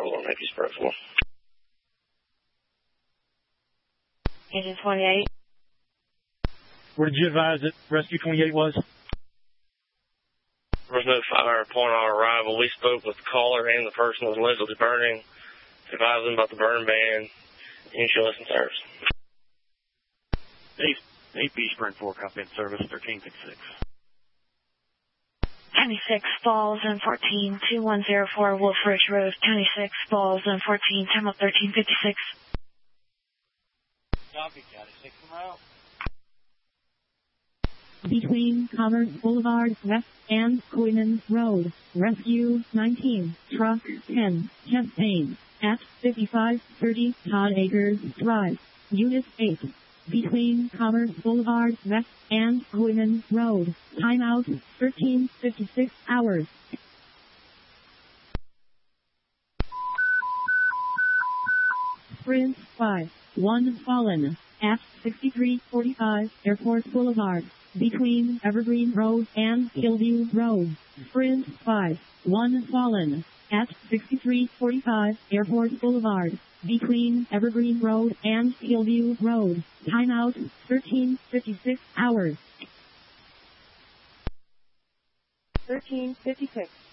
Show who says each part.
Speaker 1: Roll on Yankees Pro 4.
Speaker 2: Agent 28.
Speaker 3: Where did you advise that Rescue 28 was?
Speaker 1: There was no fire upon our arrival. We spoke with the caller and the person that was allegedly burning, advised them about the burn ban, insurance and service.
Speaker 3: AP Spring 4, copy in service, 1356.
Speaker 2: 26 Falls and 14, 2104 Wolf Ridge Road, 26 Falls and 14, time up 1356.
Speaker 3: Copy, 6 mile.
Speaker 4: Between Commerce Boulevard West and Quinlan Road, Rescue 19, Truck 10, Chastain, at 5530 Todd Acres Drive, Unit 8. Between Commerce Boulevard West and Quinlan Road, timeout 1356 hours. Sprint 5, 1 fallen, at 6345 Airport Boulevard, between Evergreen Road and Hillview Road. Sprint 5, 1 fallen, at 6345 Airport Boulevard, between Evergreen Road and Hillview Road. Timeout 1356 hours. 1356.